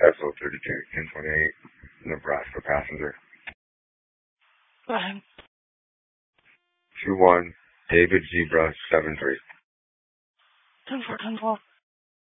SO32 1028, Nebraska passenger. Go ahead. 21 David Zebra 73. 10-4, 10-12.